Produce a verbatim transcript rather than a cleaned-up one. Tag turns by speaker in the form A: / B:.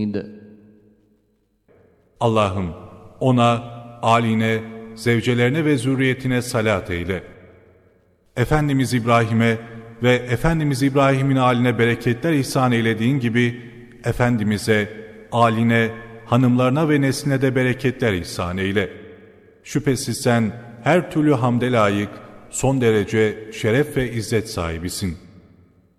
A: Allah'ım ona, âline, zevcelerine ve zürriyetine salat eyle. Efendimiz İbrahim'e ve Efendimiz İbrahim'in âline bereketler ihsan eylediğin gibi, Efendimiz'e, âline, hanımlarına ve nesline de bereketler ihsan eyle. Şüphesiz sen her türlü hamde layık, son derece şeref ve izzet sahibisin.